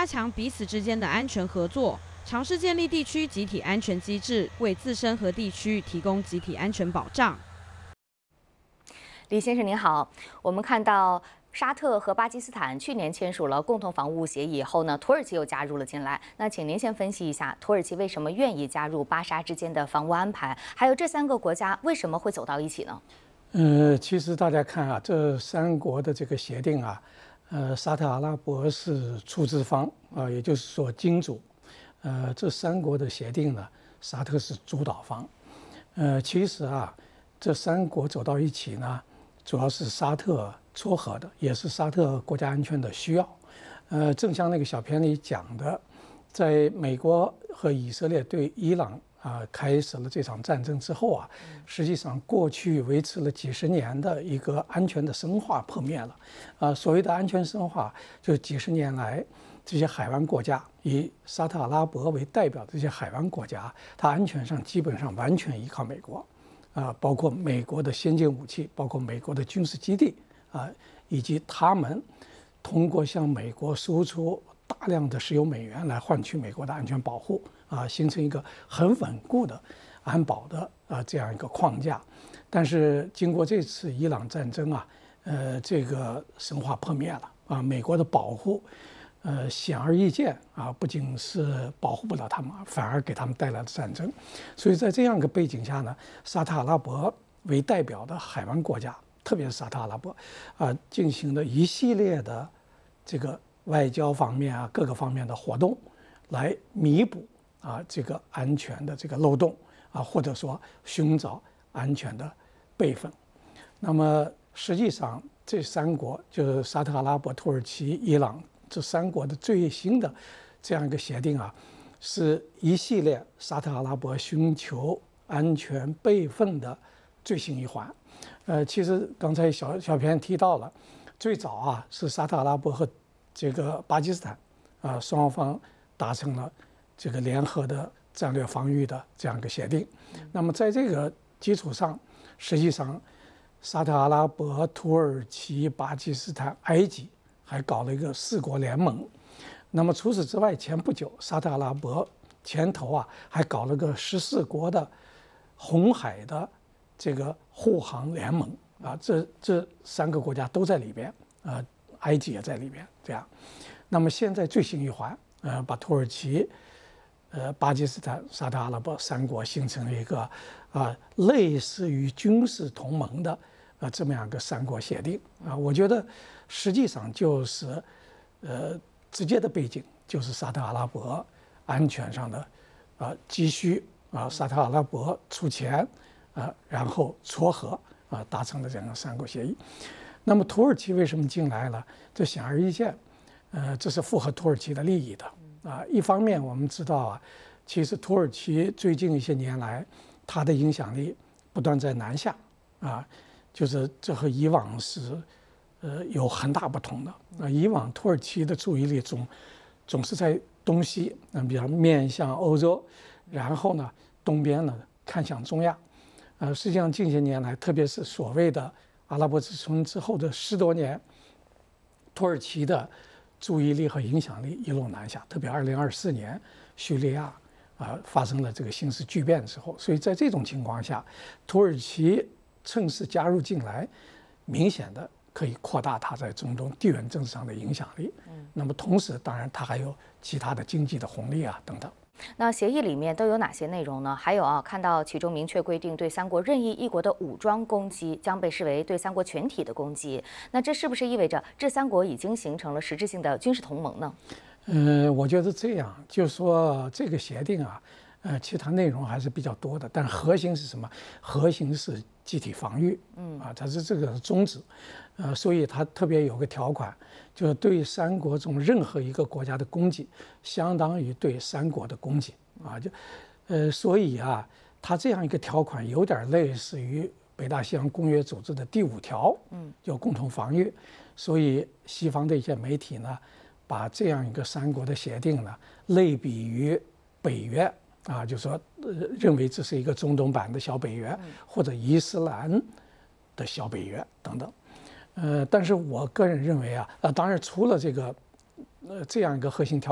加强彼此之间的安全合作，尝试建立地区集体安全机制，为自身和地区提供集体安全保障。 李先生您好，我们看到沙特和巴基斯坦去年签署了共同防务协议以后呢，土耳其又加入了进来。那请您先分析一下，土耳其为什么愿意加入巴沙之间的防务安排？还有这3个国家为什么会走到一起呢？ 其实大家看啊，这3国的这个协定啊，沙特阿拉伯是出资方啊，也就是说金主。这3国的协定呢，沙特是主导方。其实啊，这3国走到一起呢，主要是沙特撮合的，也是沙特国家安全的需要。正像那个小片里讲的，在美国和以色列对伊朗开始了这场战争之后啊，实际上过去维持了几十年的一个安全的深化破灭了。所谓的安全深化，就是几十年来这些海湾国家，以沙特阿拉伯为代表的这些海湾国家，它安全上基本上完全依靠美国。包括美国的先进武器，包括美国的军事基地以及他们通过向美国输出大量的石油美元来换取美国的安全保护形成一个很稳固的安保的这样一个框架。但是经过这次伊朗战争这个深化破灭了美国的保护显而易见不仅是保护不了他们，反而给他们带来了战争。所以在这样一个背景下呢，沙特阿拉伯为代表的海湾国家，特别是沙特阿拉伯进行了一系列的这个外交方面各个方面的活动，来弥补这个安全的这个漏洞或者说寻找安全的备份。那么实际上这3国就是沙特阿拉伯、土耳其、伊朗。这3国的最新的这样一个协定是一系列沙特阿拉伯寻求安全备份的最新一环。其实刚才小片提到了，最早是沙特阿拉伯和这个巴基斯坦双方达成了这个联合的战略防御的这样一个协定。那么在这个基础上，实际上沙特阿拉伯、土耳其、巴基斯坦、埃及还搞了一个4国联盟。那么除此之外，前不久沙特阿拉伯前头还搞了个14国的红海的这个护航联盟这3个国家都在里边埃及也在里边这样。那么现在最新一环把土耳其巴基斯坦、沙特阿拉伯3国形成了一个类似于军事同盟的这么样一个3国协定我觉得实际上就是直接的背景就是沙特阿拉伯安全上的急需沙特阿拉伯出钱然后撮合达成了这样的3国协议。那么土耳其为什么进来了？这显而易见，这是符合土耳其的利益的一方面我们知道其实土耳其最近一些年来，它的影响力不断在南下就是这和以往是有很大不同的以往土耳其的注意力总是在东西比较面向欧洲，然后呢东边呢看向中亚实际上近些年来，特别是所谓的阿拉伯之春之后的10多年，土耳其的注意力和影响力一路南下，特别2024年叙利亚发生了这个形势巨变之后，所以在这种情况下，土耳其趁势加入进来，明显的可以扩大它在中东地缘政治上的影响力。那么同时，当然它还有其他的经济的红利等等。 那协议里面都有哪些内容呢？还有看到其中明确规定，对3国任意一国的武装攻击将被视为对3国全体的攻击。那这是不是意味着这3国已经形成了实质性的军事同盟呢？ 我觉得这样，就是说这个协定其他内容还是比较多的，但核心是什么？核心是集体防御，它是这个宗旨，所以它特别有个条款，就是对3国中任何一个国家的攻击，相当于对3国的攻击所以它这样一个条款有点类似于北大西洋公约组织的第5条，叫共同防御。所以西方的一些媒体呢，把这样一个3国的协定呢，类比于北约。就说认为这是一个中东版的小北约，或者伊斯兰的小北约等等。但是我个人认为当然除了这样一个核心条